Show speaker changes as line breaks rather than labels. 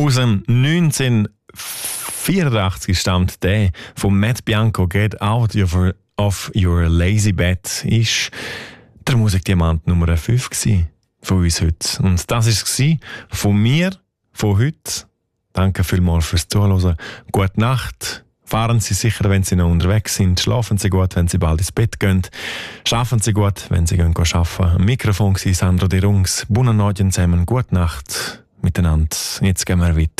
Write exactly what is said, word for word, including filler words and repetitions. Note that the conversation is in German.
Aus dem neunzehnhundertvierundachtzig stammt der von Matt Bianco, «Get Out of Your Lazy Bed», ist der Musikdiamant Nummer fünf gewesen von uns heute. Und das war es von mir, von heute. Danke vielmals fürs Zuhören. Gute Nacht. Fahren Sie sicher, wenn Sie noch unterwegs sind. Schlafen Sie gut, wenn Sie bald ins Bett gehen. Schaffen Sie gut, wenn Sie gehen arbeiten. Am Mikrofon war Sandro De Rungs. Buona notte zusammen. Gute Nacht miteinander. Jetzt gehen wir weiter.